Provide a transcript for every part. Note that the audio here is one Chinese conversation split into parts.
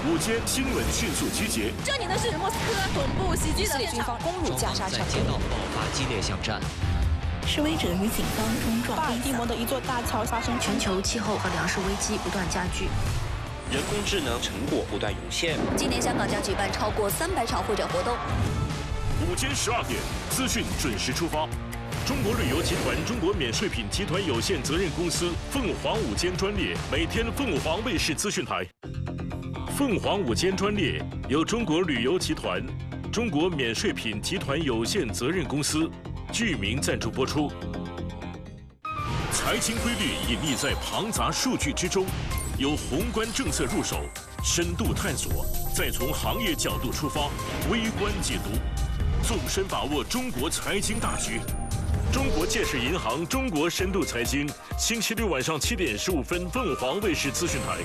午间新闻迅速集结。 这里呢是莫斯科总部袭击的军方攻入加沙城， 在街道爆发激烈巷战。 示威者与警方冲撞。 巴尔的摩的一座大桥发生全球气候和粮食危机不断加剧。 人工智能成果不断涌现。 今年香港将举办超过300场会展活动。 午间12点，资讯准时出发。中国旅游集团中国免税品集团有限责任公司凤凰午间专列，每天凤凰卫视资讯台。凤凰午间专列由中国旅游集团中国免税品集团有限责任公司剧名赞助播出。财经规律隐匿在庞杂数据之中，由宏观政策入手，深度探索，再从行业角度出发，微观解读，纵深把握中国财经大局。中国建设银行中国深度财经，星期六晚上7点15分，凤凰卫视资讯台。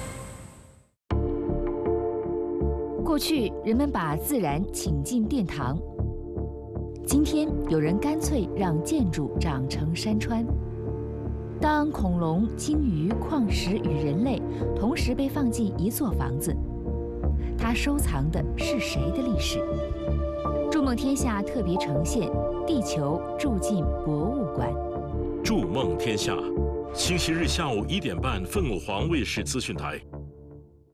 过去人们把自然请进殿堂，今天有人干脆让建筑长成山川。当恐龙、鲸鱼、矿石与人类同时被放进一座房子，它收藏的是谁的历史？筑梦天下特别呈现《地球住进博物馆》。 筑梦天下，星期日下午1点半，凤凰卫视资讯台。